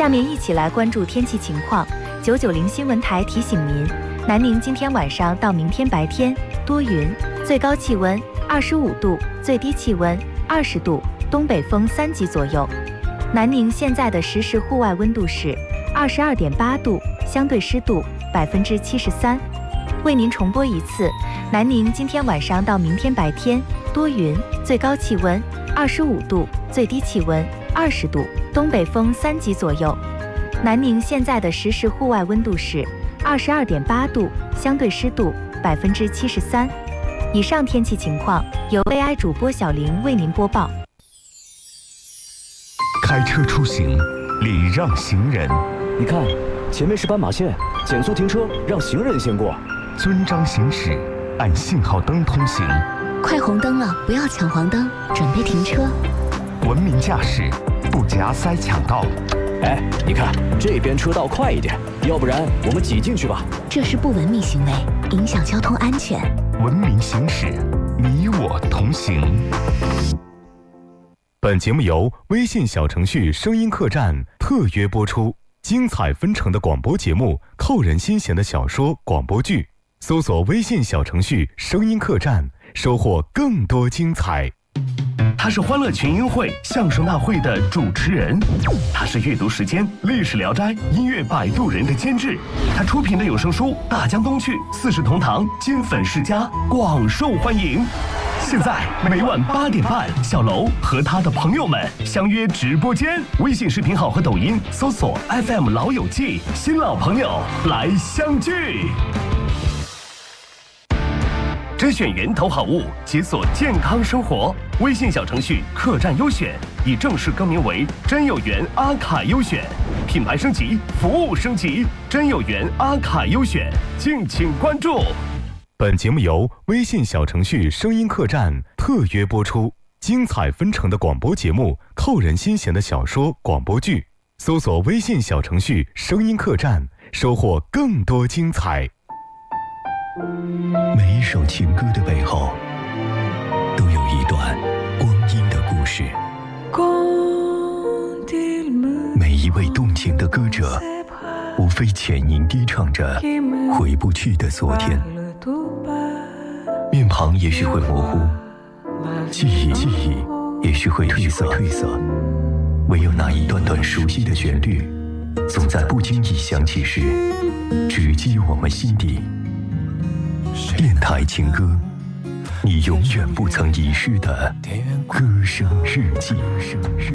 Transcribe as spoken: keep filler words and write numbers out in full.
下面一起来关注天气情况。九九零新闻台提醒您，南宁今天晚上到明天白天多云，最高气温二十五度，最低气温二十度，东北风三级左右。南宁现在的实时户外温度是二十二点八度，相对湿度百分之七十三。为您重播一次，南宁今天晚上到明天白天多云，最高气温二十五度，最低气温二十度，东北风三级左右。南宁现在的实时户外温度是二十二点八度，相对湿度百分之七十三。以上天气情况由 A I 主播小林为您播报。 开车出行，礼让行人。 你看，前面是斑马线，减速停车，让行人先过。 遵章行驶，按信号灯通行。 快红灯了，不要抢黄灯，准备停车。 文明驾驶，不夹塞抢道。 哎，你看这边车道快一点，要不然我们挤进去吧。 这是不文明行为，影响交通安全。 文明行驶，你我同行。本节目由微信小程序声音客栈特约播出，精彩纷呈的广播节目，扣人心弦的小说广播剧，搜索微信小程序声音客栈，收获更多精彩。他是欢乐群英会相声大会的主持人，他是阅读时间历史聊斋音乐摆渡人的监制，他出品的有声书大江东去四世同堂金粉世家广受欢迎。现在每晚八点半，小楼和他的朋友们相约直播间，微信视频号和抖音搜索 F M 老友记，新老朋友来相聚。甄选源头好物，解锁健康生活。微信小程序客栈优选已正式更名为真有缘阿卡优选，品牌升级，服务升级，真有缘阿卡优选，敬请关注。本节目由微信小程序声音客栈特约播出，精彩纷呈的广播节目，扣人心弦的小说广播剧，搜索微信小程序声音客栈，收获更多精彩。 每一首情歌的背后，都有一段光阴的故事。每一位动情的歌者，无非浅吟低唱着回不去的昨天。面庞也许会模糊，记忆记忆也许会褪色褪色，唯有那一段段熟悉的旋律，总在不经意响起时，直击我们心底。电台情歌，你永远不曾遗失的歌声日记。